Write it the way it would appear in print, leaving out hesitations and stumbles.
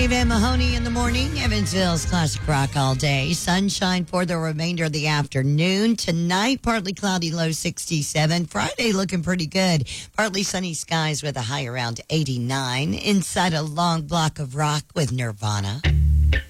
Dave and Mahoney in the morning. Evansville's classic rock all day. Sunshine for the remainder of the afternoon. Tonight, partly cloudy, low 67. Friday looking pretty good. Partly sunny skies with a high around 89. Inside a long block of rock with Nirvana.